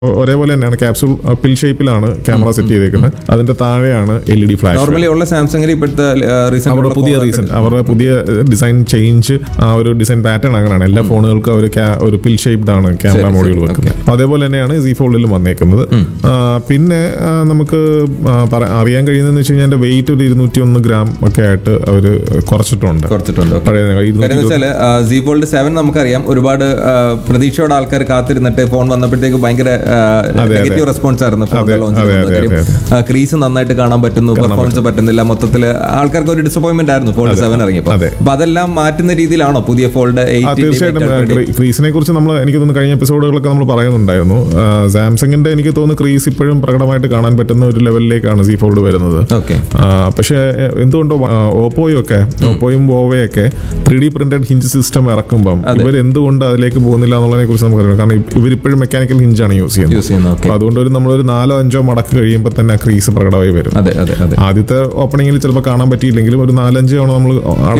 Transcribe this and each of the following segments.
ഒരേപോലെ തന്നെയാണ് ക്യാപ്സൂൾ പിൽ ഷേപ്പിലാണ് ക്യാമറ സെറ്റ് ചെയ്തേക്കുന്നത്. അതിന്റെ താഴെയാണ് LED ഫ്ലാഷ്. നോർമലി ഉള്ള സാംസങ്ങിൽ ഇപ്പോഴത്തെ അവരുടെ പുതിയ ഡിസൈൻ ചേഞ്ച്, ആ ഒരു ഡിസൈൻ പാറ്റേൺ അങ്ങനെയാണ്. എല്ലാ ഫോണുകൾക്കും ഒരു പിൽ ഷേപ്ഡ് ആണ് ക്യാമറ മോഡ്യൂൾ വെക്കുന്നത്. അതേപോലെ തന്നെയാണ് Z Foldലും വന്നേക്കുന്നത്. പിന്നെ നമുക്ക് അറിയാൻ കഴിയുന്നതെന്ന് വെച്ച് കഴിഞ്ഞാൽ എന്റെ വെയിറ്റ് ഒരു 201 ഗ്രാം ഒക്കെ ആയിട്ട് അവർ കുറച്ചിട്ടുണ്ട്. Z Fold 7 നമുക്കറിയാം ഒരുപാട് പ്രതീക്ഷയോടെ ആൾക്കാർ കാത്തിരുന്നിട്ട് ഫോൺ വന്നപ്പോഴത്തേക്ക് ഭയങ്കര നെഗറ്റീവ് റെസ്പോൺസ് ആയിരുന്നു. ക്രീസ് നന്നായിട്ട് കാണാൻ പറ്റുന്നു, പെർഫോമൻസ് പറ്റുന്നില്ല, മൊത്തത്തിൽ ആൾക്കാർക്ക് ഒരു ഡിസപ്പോയിന്റ്മെന്റ് ആയിരുന്നു ഫോൾഡ് 7 ഇറങ്ങിയപ്പോൾ. അപ്പൊ അതെല്ലാം മാറ്റുന്ന രീതിയിലാണോ പുതിയ ഫോൾഡ് 8? തീർച്ചയായിട്ടും ക്രീസിനെ കുറിച്ച് എനിക്ക് തോന്നുന്നു കഴിഞ്ഞ എപ്പിസോഡുകളൊക്കെ നമ്മൾ പറയുന്നുണ്ടായിരുന്നു. സാംസങ്ങിന്റെ എനിക്ക് തോന്നുന്നു ക്രീസ് ഇപ്പോഴും പ്രകടമായിട്ട് കാണാൻ പറ്റുന്ന ഒരു ലെവലിലേക്കാണ് Z Fold വരുന്നത്. പക്ഷേ എന്തുകൊണ്ടോ ഓപ്പോയും വോവയൊക്കെ 3D പ്രിന്റഡ് ഹിഞ്ച് സിസ്റ്റം ഇറക്കുമ്പോൾ ഇവർ എന്തുകൊണ്ട് അതിലേക്ക് പോകുന്നില്ല എന്നുള്ളതിനെ കുറിച്ച് നമുക്കറിയാം. കാരണം ഇവരിപ്പോഴും മെക്കാനിക്കൽ ഹിഞ്ചാണ് യൂസ് ചെയ്യുന്നത്. അതുകൊണ്ട് നമ്മളൊരു 4-5 മടക്ക് കഴിയുമ്പോൾ തന്നെ ക്രീസ് പ്രകടമായി വരും. ആദ്യത്തെ ഓപ്പണിംഗിൽ ചിലപ്പോൾ കാണാൻ പറ്റിയില്ലെങ്കിലും ഒരു 4-5 തവണ നമ്മൾ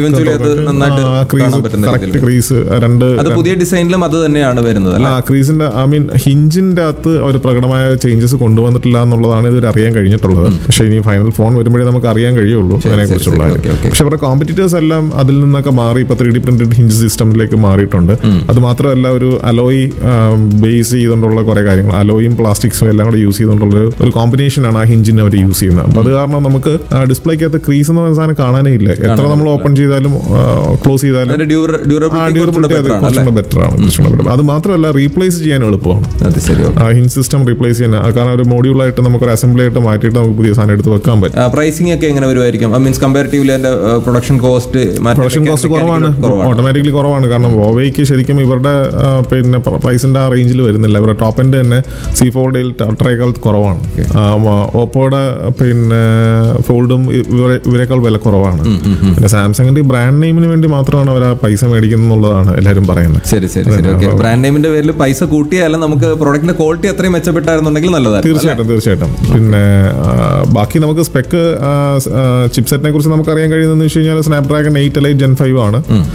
ക്രീസ് പുതിയ ഡിസൈനിലും അത് തന്നെയാണ് വരുന്നത്. ക്രീസിന്റെ ഹിഞ്ചിന്റെ അകത്ത് അവർ പ്രകടമായ ചേഞ്ചസ് കൊണ്ടുവന്നിട്ടില്ല എന്നുള്ളതാണ് ഇതൊരു അറിയാൻ കഴിഞ്ഞിട്ടുള്ളത്. പക്ഷേ ഇനി ഫൈനൽ ഫോൺ വരുമ്പോഴേ നമുക്ക് അറിയാൻ കഴിയുള്ളൂ അതിനെ കുറിച്ചുള്ള. പക്ഷെ അവരുടെ കോമ്പറ്റീറ്റേഴ്സ് എല്ലാം അതിൽ നിന്നൊക്കെ മാറി ഇപ്പൊ 3D പ്രിന്റഡ് ഹിഞ്ച് സിസ്റ്റത്തിലേക്ക് മാറിയിട്ടുണ്ട്. അത് മാത്രമല്ല ഒരു അലോയ് ബേസ് ചെയ്തുകൊണ്ടുള്ള കുറെ കാര്യങ്ങൾ, അലോയും പ്ലാസ്റ്റിക്സും എല്ലാം കൂടെ യൂസ് ചെയ്തുകൊണ്ടുള്ള ഒരു കോമ്പിനേഷൻ ആണ് ആ ഹിഞ്ചിനെ അവർ യൂസ് ചെയ്യുന്നത്. അപ്പൊ അത് കാരണം നമുക്ക് ഡിസ്പ്ലേക്കകത്ത് ക്രീസ് എന്ന് പറയുന്ന സാധനം കാണാനേ ഇല്ല. എത്ര നമ്മൾ ഓപ്പൺ ചെയ്താലും ക്ലോസ് ചെയ്താലും ബെറ്റർ ആണ്. അത് മാത്രമല്ല റീപ്ലേസ് ചെയ്യാൻ എളുപ്പമാണ് ആ ഹിഞ്ച് സിസ്റ്റം റീപ്ലേസ് ചെയ്യാൻ. കാരണം ഒരു മോഡ്യൂളായിട്ട് നമുക്ക് ഒരു അസംബ്ലി ആയിട്ട് മാറ്റിയിട്ട് നമുക്ക് പുതിയ സാധനം എടുത്ത് വെക്കാൻ പറ്റും. പ്രൈസിംഗ് ഒക്കെ എങ്ങനെ വരുമായിരിക്കും? മീൻസ് കമ്പാരിറ്റീവ്ലി പ്രൊഡക്ഷൻ കോസ്റ്റ് കുറവാണ്, ഓട്ടോമാറ്റിക്കലി കുറവാണ്. കാരണം വോവയ്ക്ക് ശരിക്കും ഇവരുടെ പിന്നെ പ്രൈസിന്റെ ആ റേഞ്ചിൽ വരുന്നില്ല. ഇവരുടെ ടോപ്പ് എൻഡ് തന്നെ Z Fold അൾട്രയേക്കാൾ കുറവാണ്. ഓപ്പോയുടെ പിന്നെ ഫോൾഡും ഇവരെക്കാൾ വില കുറവാണ്. പിന്നെ സാംസങ്ങിന്റെ ബ്രാൻഡ് നെയിമിന് വേണ്ടി മാത്രമാണ് അവർ ആ പൈസ മേടിക്കുന്നത് എന്നുള്ളതാണ് എല്ലാവരും പറയുന്നത്. ശരി. ബ്രാൻഡ് നെയിമിന്റെ പേരിൽ പൈസ കൂട്ടിയാലും നമുക്ക് പ്രോഡക്റ്റിന്റെ ക്വാളിറ്റി അത്രയും മെച്ചപ്പെട്ടായിരുന്നുണ്ടെങ്കിൽ നല്ലതാണ്. തീർച്ചയായിട്ടും. പിന്നെ ബാക്കി നമുക്ക് സ്പെക്ക് ചിപ്സെറ്റിനെ കുറിച്ച് നമുക്ക് അറിയാൻ കഴിയുന്നതെന്ന് വെച്ച് കഴിഞ്ഞാൽ സ്നാപ്ഡ്രാഗൺ 8 Elite Gen 5 ആണ്.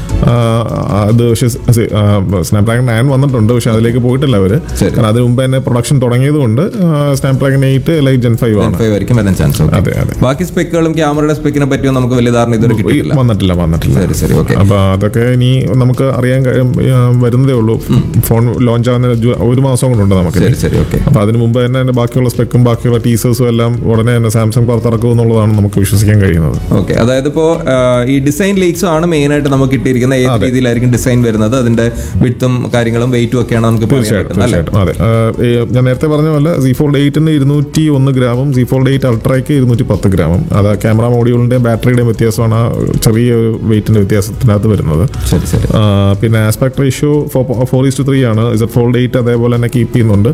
അത് പക്ഷേ സ്നാപ്ഡ്രാഗൺ 9 വന്നിട്ടുണ്ട്, പക്ഷെ അതിലേക്ക് പോയിട്ടില്ല അവര്. കാരണം അതിന് മുമ്പ് തന്നെ പ്രൊഡക്ഷൻ തുടങ്ങിയത് കൊണ്ട് സ്നാപ്ഡ്രാഗൺ 8 Elite Gen 5 ആണ്. അതെ. ബാക്കി സ്പെക്കുകളും ക്യാമറയുടെ സ്പെക്കിനെ പറ്റിയോ നമുക്ക് വലിയ ധാരണ ഇതുവരെ വന്നിട്ടില്ല. അപ്പൊ അതൊക്കെ ഇനി നമുക്ക് അറിയാൻ വരുന്നതേ ഉള്ളൂ. ഫോൺ ലോഞ്ച് ആവുന്ന 1 മാസം കൊണ്ടുണ്ട് നമുക്ക്. അപ്പൊ അതിന് മുമ്പ് തന്നെ ബാക്കിയുള്ള സ്പെക്കും ബാക്കിയുള്ള ടീസേഴ്സും എല്ലാം ഉടനെ തന്നെ സാംസങ് പുറത്തിറക്കും എന്നുള്ളതാണ് നമുക്ക് വിശ്വസിക്കാൻ കഴിയുന്നത്. അതായത് ഇപ്പോ ഈ ഡിസൈൻ ലീക്സും ആണ് മെയിൻ ആയിട്ട് നമുക്ക് കിട്ടിയിരിക്കുന്നത്. ഏത് രീതിയിലായിരിക്കും ഡിസൈൻ വരുന്നത്, അതിന്റെ വിഡ്ത്തും കാര്യങ്ങളും വെയിറ്റും ഒക്കെയാണ് നമുക്ക് തീർച്ചയായിട്ടും. അതെ, ഞാൻ നേരത്തെ പറഞ്ഞ പോലെ Z Fold 8ന് 201 ഗ്രാമും Z Fold 8 അൾട്രയ്ക്ക് 210 ഗ്രാമും. അത് ക്യാമറ മോഡ്യൂളിന്റെ ബാറ്ററിയുടെയും വ്യത്യാസമാണ് ചെറിയ വെയിറ്റിന്റെ വ്യത്യാസത്തിനകത്ത് വരുന്നത്. പിന്നെ ആസ്പെക്ട് റേഷ്യോ 4:3 ആണ്. Z Fold 8 അതേപോലെ തന്നെ കീപ്പ് ചെയ്യുന്നുണ്ട്.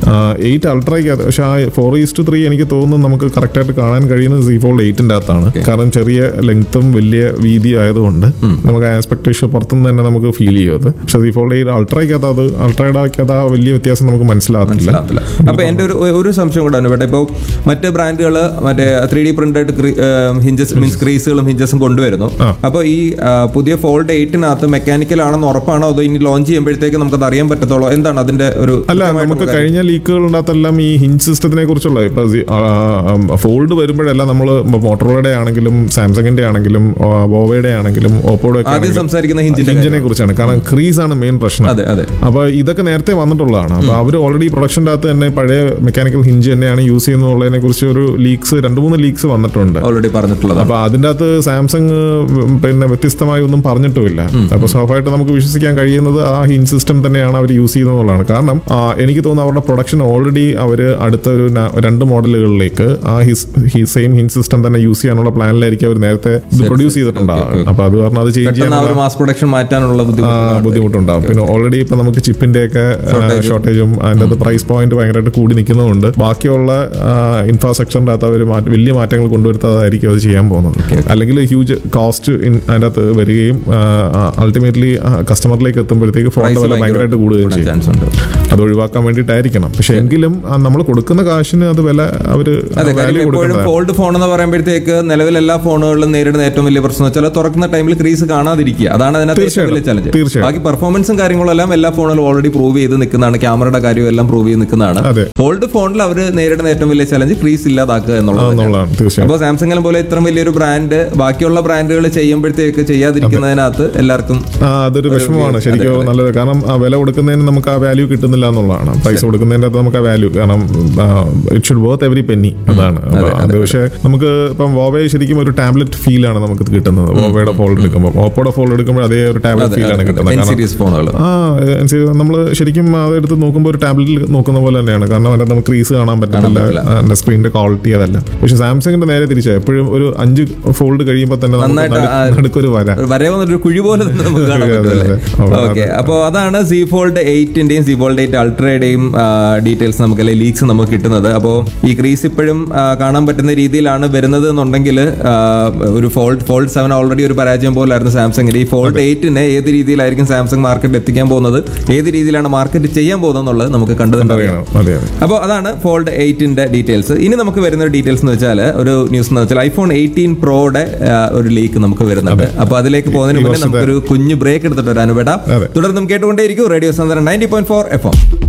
8 അൾട്രയ്ക്ക് പക്ഷെ ആ 4:3 എനിക്ക് തോന്നുന്നു നമുക്ക് കറക്റ്റ് ആയിട്ട് കാണാൻ കഴിയുന്നത് Z Fold 8ന്റെ അകത്താണ്. കാരണം ചെറിയ ലെങ്ത്തും വലിയ വീതി ആയതുകൊണ്ട് നമുക്ക് ആസ്പെക്ട് റേഷ്യോ പുറത്തുനിന്ന് തന്നെ നമുക്ക് ഫീൽ ചെയ്യും. അത് പക്ഷെ Z Fold 8 അൾട്രയുടെ വലിയ വ്യത്യാസം നമുക്ക് മനസ്സിലാകത്തില്ല. അപ്പൊ എന്റെ ഒരു സംശയം കൂടെ ആണ്. ഇപ്പൊ മറ്റ് ബ്രാൻഡുകൾ മറ്റേ 3D പ്രിന്റഡ് ഹിഞ്ചസ് മീൻസ് ക്രീസുകളും ഹിഞ്ചസും കൊണ്ടുവരുന്നു. അപ്പൊ ഈ പുതിയ ഫോൾഡ് 8നകത്ത് മെക്കാനിക്കൽ ആണെന്ന് ഉറപ്പാണോ, അതോ ഇനി ലോഞ്ച് ചെയ്യുമ്പോഴത്തേക്ക് നമുക്കത് അറിയാൻ പറ്റത്തുള്ളൂ? എന്താണ് അതിന്റെ ഒരു നമുക്ക് കഴിഞ്ഞ ലീക്കുകളുണ്ടാകത്തെല്ലാം ഈ ഹിഞ്ച് സിസ്റ്റത്തിനെ കുറിച്ചുള്ള ഇപ്പൊ ഫോൾഡ് വരുമ്പോഴെല്ലാം നമ്മൾ മോട്ടോറോളയുടെ ആണെങ്കിലും സാംസങ്ങിന്റെ ആണെങ്കിലും വോവയുടെ ആണെങ്കിലും ഓപ്പോയുടെ സംസാരിക്കുന്ന ഹിഞ്ചിനെ കുറിച്ചാണ്. കാരണം ക്രീസ് ആണ് മെയിൻ പ്രശ്നം. അപ്പൊ ഇതൊക്കെ നേരത്തെ വന്നിട്ടുള്ളതാണ്. അപ്പൊ അവർ ഓൾറെഡി പ്രൊഡക്ഷൻ്റെ അകത്ത് തന്നെ പഴയ മെക്കാനിക്കൽ ഹിഞ്ച് തന്നെയാണ് യൂസ് ചെയ്യുന്നതിനെ കുറിച്ച് ഒരു 2-3 ലീക്സ് വന്നിട്ടുണ്ട് ഓൾറെഡി പറഞ്ഞിട്ടുള്ളത്. അപ്പൊ അതിന്റെ അകത്ത് സാംസങ് പിന്നെ വ്യത്യസ്തമായി ഒന്നും പറഞ്ഞിട്ടുമില്ല. അപ്പൊ സ്വാഭാവികമായിട്ട് നമുക്ക് വിശ്വസിക്കാൻ കഴിയുന്നത് ആ ഹിഞ്ച് സിസ്റ്റം തന്നെയാണ് അവർ യൂസ് ചെയ്യുന്നതാണ്. കാരണം എനിക്ക് തോന്നുന്നു അവരുടെ പ്രൊഡക്ഷൻ ഓൾറെഡി അവര് അടുത്ത ഒരു 2 മോഡലുകളിലേക്ക് ആ സെയിം ഹിഞ്ച് സിസ്റ്റം തന്നെ യൂസ് ചെയ്യാനുള്ള പ്ലാനിലായിരിക്കും അവർ നേരത്തെ പ്രൊഡ്യൂസ് ചെയ്തിട്ടുണ്ടാകും. അപ്പൊ അത് കാരണം അത് ചേഞ്ച് ചെയ്യാൻ മാസ് പ്രൊഡക്ഷൻ മാറ്റാനുള്ള ബുദ്ധിമുട്ടുണ്ടാകും. പിന്നെ ഓൾറെഡി ഇപ്പൊ നമുക്ക് ചിപ്പിന്റെ ഒക്കെ ഷോർട്ടേജും അതിന്റെ അത് പ്രൈസ് പോയിന്റ് ഭയങ്കരമായിട്ട് കൂടി നിൽക്കുന്നതുകൊണ്ട് ബാക്കിയുള്ള ഇൻഫ്രാസ്ട്രക്ചറിന്റെ അകത്ത് അവർ വലിയ മാറ്റങ്ങൾ കൊണ്ടുവരുത്താതായിരിക്കും അത് ചെയ്യാൻ പോകുന്നത്. അല്ലെങ്കിൽ ഹ്യൂജ് കോസ്റ്റ് അതിന്റെ അകത്ത് വരികയും അൾട്ടിമേറ്റ്ലി കസ്റ്റമറിലേക്ക് എത്തുമ്പോഴത്തേക്ക് ഫോണിന്റെ വില ഭയങ്കരമായിട്ട് കൂടുകയും ചെയ്യും. അത് ഒഴിവാക്കാൻ വേണ്ടിയിട്ടായിരിക്കണം. പക്ഷെ എങ്കിലും നമ്മൾ കൊടുക്കുന്ന കാശിന് അത് വില അവര് ഫോൾഡ് ഫോൺ എന്ന് പറയുമ്പോഴത്തേക്ക് നിലവിൽ എല്ലാ ഫോണുകളിലും നേരിടുന്ന ഏറ്റവും വലിയ പ്രശ്നം വെച്ചാൽ തുറക്കുന്ന ടൈമിൽ ക്രീസ് കാണാതിരിക്കുക. അതാണ് അതിനകത്ത് ഏറ്റവും വലിയ ചലഞ്ച്. ബാക്കി പെർഫോമൻസും കാര്യങ്ങളും എല്ലാം എല്ലാ ഫോണുകളും ഓൾറെഡി പ്രൂവ് ചെയ്ത് നിൽക്കുന്നതാണ്. ക്യാമറയുടെ കാര്യം എല്ലാം എല്ലാം പ്രൂവ് ചെയ്ത് നിൽക്കുന്നതാണ്. ഫോൾഡ് ഫോണിൽ അവർ നേരിടുന്ന ഏറ്റവും വലിയ ചലഞ്ച് ക്രീസ് ഇല്ലാതാക്കുക എന്നുള്ളത്. അപ്പോൾ സാംസങ്ങിനെ പോലെ ഇത്രയും വലിയൊരു ബ്രാൻഡ് ബാക്കിയുള്ള ബ്രാൻഡുകൾ ചെയ്യുമ്പോഴത്തേക്ക് ചെയ്യാതിരിക്കുന്നതിനകത്ത് എല്ലാവർക്കും അതൊരു വിഷമമാണ് ശരിക്കും. നല്ലത്, കാരണം ആ വില കൊടുക്കുന്നതിന് നമുക്ക് ആ വാല്യൂ കിട്ടുന്നില്ല എന്നുള്ളതാണ്. പൈസ കൊടുക്കുന്നതിന്റെ അകത്ത് നമുക്ക് ആ വാല്യൂ, കാരണം it should worth every Penny, അതാണ്. അത് പക്ഷേ നമുക്ക് ഇപ്പം വോവയെ ശരിക്കും ഒരു ടാബ്ലറ്റ് ഫീലാണ് നമുക്ക് കിട്ടുന്നത്. വോവയുടെ ഫോൾഡ് എടുക്കുമ്പോൾ, ഓപ്പോയുടെ ഫോൾഡ് എടുക്കുമ്പോൾ അതേ ഒരു ടാബ്ലറ്റ് ഫീലാണ് കിട്ടുന്നത്. നമ്മൾ ശരിക്കും അതെടുത്ത് നോക്കുമ്പോൾ ഒരു ടാബ്ലറ്റിൽ നോക്കുന്ന പോലെ തന്നെയാണ്. കാരണം അതിനകത്ത് നമുക്ക് ക്രീസ് കാണാൻ പറ്റുന്നില്ല, അതിന്റെ സ്ക്രീനിന്റെ ക്വാളിറ്റി അതല്ല. പക്ഷെ സാംസങ്ങിന്റെ നേരെ തിരിച്ചാ, എപ്പോഴും ഒരു 5 ഫോൾഡ് കഴിയുമ്പോൾ തന്നെ നടുക്കൊരു വരവൊരു കുഴി പോലെ. അപ്പോൾ അതാണ് Z Fold 8ന്റെയും Z Fold 8 അൾട്രയുടെയും details നമുക്ക്, അല്ലെങ്കിൽ ലീക്സ് നമുക്ക് കിട്ടുന്നത്. അപ്പോൾ ഈ ക്രീസ് ഇപ്പോഴും കാണാൻ പറ്റുന്ന രീതിയിലാണ് വരുന്നത് എന്നുണ്ടെങ്കിൽ ഒരു ഫോൾഡ് 7 ഓൾറെഡി ഒരു പരാജയം പോലായിരുന്നു സാംസങ്ങിന്റെ. ഈ ഫോൾഡ് 8നെ ഏത് രീതിയിലായിരിക്കും സാംസങ് മാർക്കറ്റിൽ എത്തിക്കാൻ പോകുന്നത്, ഏത് രീതിയിലാണ് മാർക്കറ്റ് ചെയ്യാൻ പോകുന്നത് എന്നുള്ളത് നമുക്ക് കണ്ടുതന്നെ. അപ്പോൾ അതാണ് ഫോൾഡ് 8ന്റെ ഡീറ്റെയിൽസ്. ഇനി നമുക്ക് വരുന്ന ഡീറ്റെയിൽസ് എന്ന് വെച്ചാൽ, ഒരു ന്യൂസ് എന്ന് വെച്ചാൽ iPhone 18 Proയുടെ ഒരു ലീക്ക് നമുക്ക് വരുന്നുണ്ട്. അപ്പോൾ അതിലേക്ക് പോകുന്നതിന് മുന്നേ നമുക്കൊരു കുഞ്ഞു ബ്രേക്ക് എടുത്തിട്ട് വരാൻ വിടാം. തുടർന്നും കേട്ടുകൊണ്ടേയിരിക്കും റേഡിയോ സാന്ത്വനം 90.4 FM.